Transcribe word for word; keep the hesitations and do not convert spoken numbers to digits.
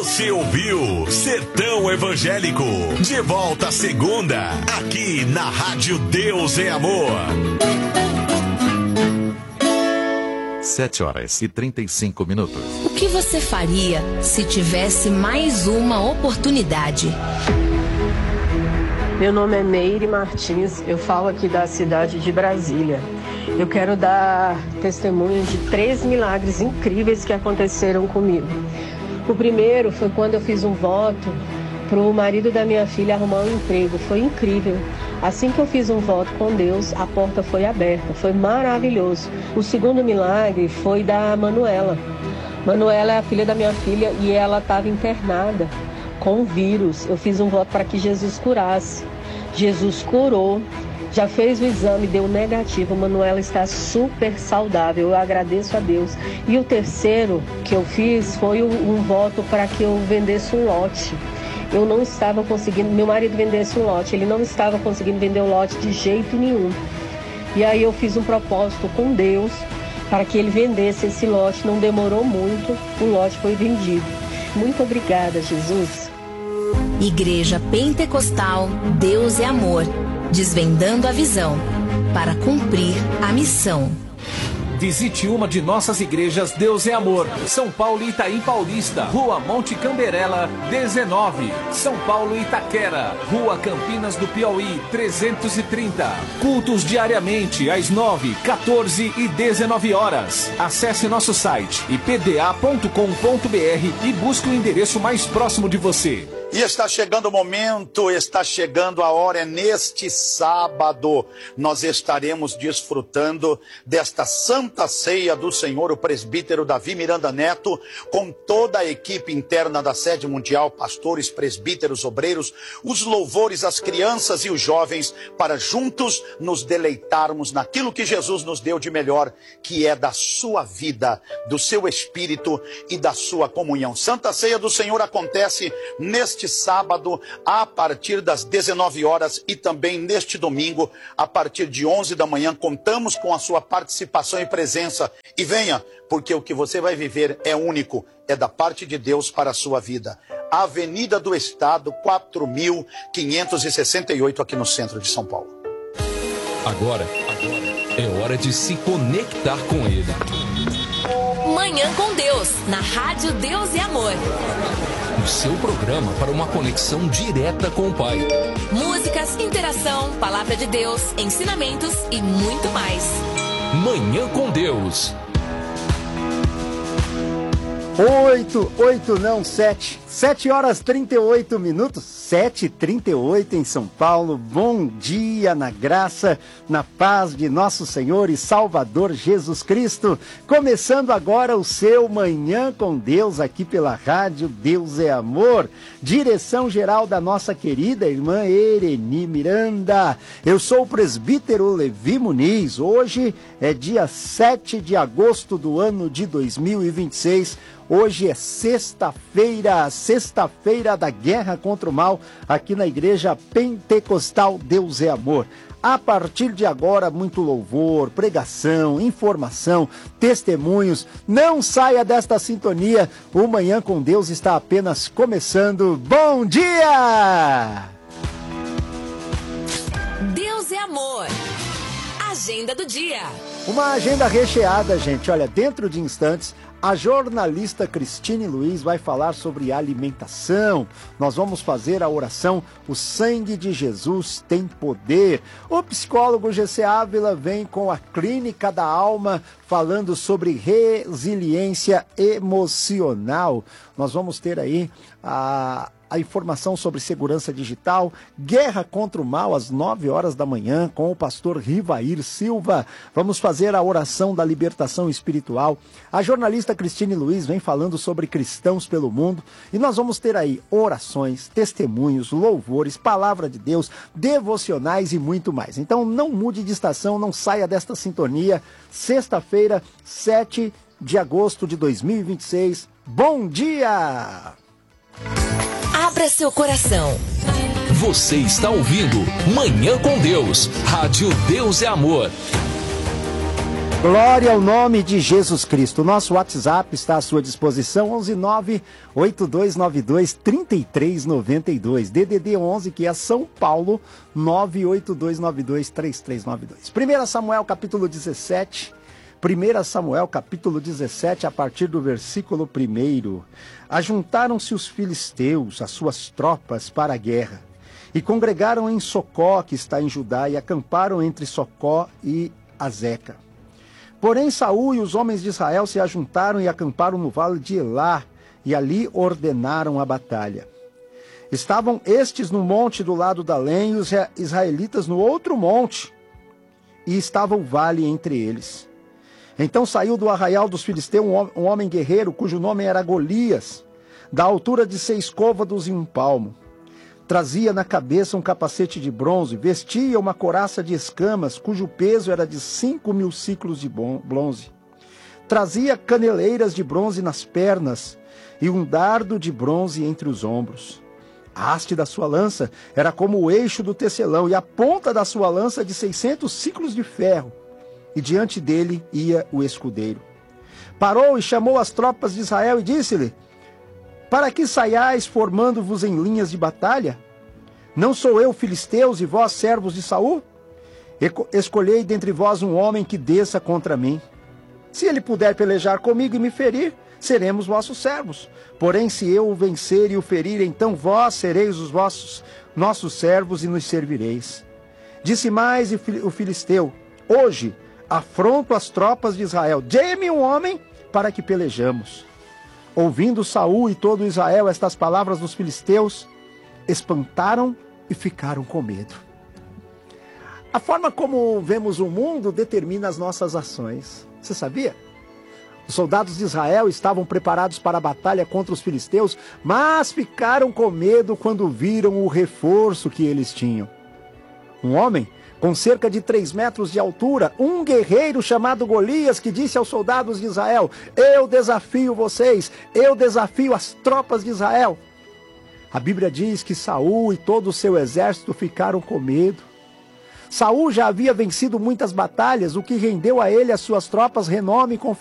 Você ouviu Sertão Evangélico. De volta à segunda, aqui na Rádio Deus é Amor. Sete horas e trinta e cinco minutos. O que você faria se tivesse mais uma oportunidade? Meu nome é Meire Martins, eu falo aqui da cidade de Brasília. Eu quero dar testemunho de três milagres incríveis que aconteceram comigo. O primeiro foi quando eu fiz um voto para o marido da minha filha arrumar um emprego. Foi incrível. Assim que eu fiz um voto com Deus, a porta foi aberta. Foi maravilhoso. O segundo milagre foi da Manuela. Manuela é a filha da minha filha e ela estava internada com vírus. Eu fiz um voto para que Jesus curasse. Jesus curou. Já fez o exame, deu negativo. Manuela está super saudável, eu agradeço a Deus. E o terceiro que eu fiz foi um, um voto para que eu vendesse um lote. Eu não estava conseguindo, meu marido vendesse um lote, ele não estava conseguindo vender o lote de jeito nenhum. E aí eu fiz um propósito com Deus para que ele vendesse esse lote. Não demorou muito, o lote foi vendido. Muito obrigada, Jesus. Igreja Pentecostal Deus é Amor. Desvendando a visão para cumprir a missão. Visite uma de nossas igrejas Deus é Amor. São Paulo e Itaim Paulista, Rua Monte Camberela, dezenove. São Paulo e Itaquera, Rua Campinas do Piauí, trezentos e trinta. Cultos diariamente às nove, quatorze e dezenove horas. Acesse nosso site i p d a ponto com ponto b r e busque o endereço mais próximo de você. E está chegando o momento, está chegando a hora, é neste sábado, nós estaremos desfrutando desta Santa Ceia do Senhor, o presbítero Davi Miranda Neto, com toda a equipe interna da sede mundial, pastores, presbíteros, obreiros, os louvores, as crianças e os jovens, para juntos nos deleitarmos naquilo que Jesus nos deu de melhor, que é da sua vida, do seu espírito e da sua comunhão. Santa Ceia do Senhor acontece neste Este sábado, a partir das dezenove horas, e também neste domingo, a partir de onze da manhã, contamos com a sua participação e presença. E venha, porque o que você vai viver é único, é da parte de Deus para a sua vida. Avenida do Estado, quatro mil quinhentos e sessenta e oito, aqui no centro de São Paulo. Agora, agora é hora de se conectar com Ele. Manhã com Deus, na Rádio Deus é Amor. O seu programa para uma conexão direta com o Pai. Músicas, interação, palavra de Deus, ensinamentos e muito mais. Manhã com Deus. Oito, oito não, sete. Sete horas trinta e oito minutos, sete e trinta e oito em São Paulo. Bom dia na graça, na paz de nosso Senhor e Salvador Jesus Cristo. Começando agora o seu Manhã com Deus aqui pela Rádio Deus é Amor. Direção geral da nossa querida irmã Ereni Miranda. Eu sou o presbítero Levi Muniz. Hoje é dia sete de agosto do ano de dois mil e vinte e seis. Hoje é sexta-feira, sexta-feira da guerra contra o mal, aqui na Igreja Pentecostal Deus é Amor. A partir de agora, muito louvor, pregação, informação, testemunhos. Não saia desta sintonia, o Manhã com Deus está apenas começando. Bom dia! Deus é Amor. Agenda do dia. Uma agenda recheada, gente. Olha, dentro de instantes, a jornalista Cristine Luiz vai falar sobre alimentação. Nós vamos fazer a oração O Sangue de Jesus Tem Poder. O psicólogo G C Ávila vem com a Clínica da Alma falando sobre resiliência emocional. Nós vamos ter aí a... a informação sobre segurança digital, guerra contra o mal às nove horas da manhã com o pastor Rivair Silva. Vamos fazer a oração da libertação espiritual. A jornalista Cristine Luiz vem falando sobre cristãos pelo mundo e nós vamos ter aí orações, testemunhos, louvores, palavra de Deus, devocionais e muito mais. Então não mude de estação, não saia desta sintonia. Sexta-feira, sete de agosto de dois mil e vinte e seis. Bom dia! Abra seu coração. Você está ouvindo Manhã com Deus. Rádio Deus é Amor. Glória ao nome de Jesus Cristo. Nosso WhatsApp está à sua disposição, onze nove oito dois nove dois três três nove dois. D D D onze, que é São Paulo, nove oito dois nove dois três três nove dois. primeiro Samuel, capítulo dezessete. primeiro Samuel, capítulo dezessete, a partir do versículo primeiro. Ajuntaram-se os filisteus, as suas tropas, para a guerra, e congregaram em Socó, que está em Judá, e acamparam entre Socó e Azeca. Porém, Saul e os homens de Israel se ajuntaram e acamparam no vale de Elá, e ali ordenaram a batalha. Estavam estes no monte do lado da lenha, e os israelitas no outro monte, e estava o vale entre eles. Então saiu do arraial dos filisteus um homem guerreiro, cujo nome era Golias, da altura de seis côvados e um palmo. Trazia na cabeça um capacete de bronze, vestia uma couraça de escamas, cujo peso era de cinco mil ciclos de bronze. Trazia caneleiras de bronze nas pernas e um dardo de bronze entre os ombros. A haste da sua lança era como o eixo do tecelão, e a ponta da sua lança de seiscentos ciclos de ferro, e diante dele ia o escudeiro. Parou e chamou as tropas de Israel e disse-lhe: para que saiais formando-vos em linhas de batalha? Não sou eu filisteus e vós servos de Saul? Escolhei dentre vós um homem que desça contra mim. Se ele puder pelejar comigo e me ferir, seremos vossos servos. Porém, se eu o vencer e o ferir, então vós sereis os vossos nossos servos e nos servireis. Disse mais o filisteu: hoje afronto as tropas de Israel. Dê-me um homem para que pelejamos. Ouvindo Saul e todo Israel estas palavras dos filisteus, espantaram e ficaram com medo. A forma como vemos o mundo determina as nossas ações. Você sabia? Os soldados de Israel estavam preparados para a batalha contra os filisteus, mas ficaram com medo quando viram o reforço que eles tinham. Um homem com cerca de três metros de altura, um guerreiro chamado Golias, que disse aos soldados de Israel: eu desafio vocês, eu desafio as tropas de Israel. A Bíblia diz que Saul e todo o seu exército ficaram com medo. Saul já havia vencido muitas batalhas, o que rendeu a ele as suas tropas renome e confiança.